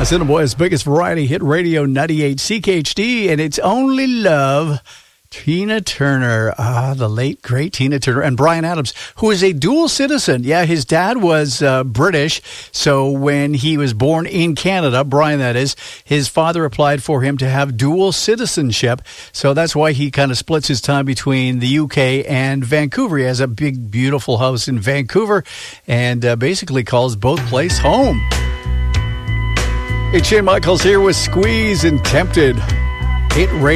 Assiniboia's biggest variety hit radio, 98 CKHD, and It's Only Love. Tina Turner, the late, great Tina Turner, and Bryan Adams, who is a dual citizen. Yeah, his dad was British, so when he was born in Canada, Bryan that is, his father applied for him to have dual citizenship, so that's why he kind of splits his time between the UK and Vancouver. He has a big, beautiful house in Vancouver, and basically calls both places home. Hey, Shane Michaels here with Squeeze and Tempted. Hit radio.